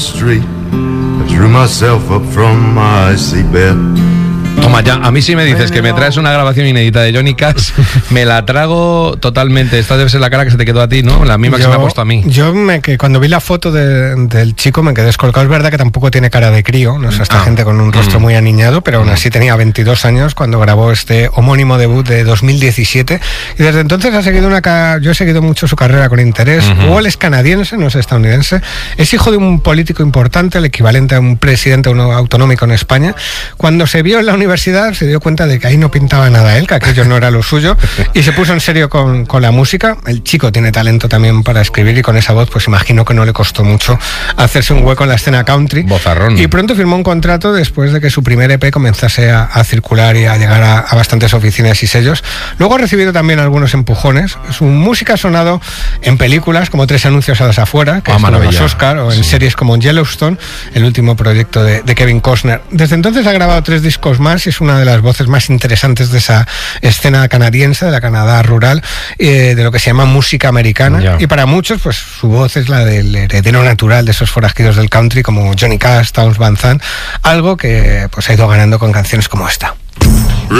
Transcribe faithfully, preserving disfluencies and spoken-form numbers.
street. I drew myself up from my seatbelt. Toma ya, a mí sí me dices que me traes una grabación inédita de Johnny Cash, me la trago totalmente. Esta debe ser la cara que se te quedó a ti, ¿no? La misma que yo, se me ha puesto a mí. Yo me, que cuando vi la foto de, del chico me quedé descolocado. Es verdad que tampoco tiene cara de crío, no es esta ah. gente con un rostro mm. muy aniñado, pero aún así tenía veintidós años cuando grabó este homónimo debut de dos mil diecisiete, y desde entonces ha seguido una yo he seguido mucho su carrera con interés. Uh-huh. Wall es canadiense, no es estadounidense, es hijo de un político importante, el equivalente a un presidente autonómico en España. Cuando se vio en la universidad se dio cuenta de que ahí no pintaba nada él, que aquello no era lo suyo, y se puso en serio con, con la música. El chico tiene talento también para escribir, y con esa voz pues imagino que no le costó mucho hacerse un hueco en la escena country. Bozarrón. Y pronto firmó un contrato después de que su primer E P comenzase a, a circular y a llegar a, a bastantes oficinas y sellos. Luego ha recibido también algunos empujones. Su música ha sonado en películas como Tres anuncios a las afueras, que ah, es uno de los Oscar, o en sí. series como Yellowstone, el último proyecto de, de Kevin Costner. Desde entonces ha grabado tres discos más y es una de las voces más interesantes de esa escena canadiense, de la Canadá rural, eh, de lo que se llama música americana. Yeah. Y para muchos, pues su voz es la del heredero natural de esos forajidos del country como Johnny Cash, Townes Van Zandt, algo que pues ha ido ganando con canciones como esta.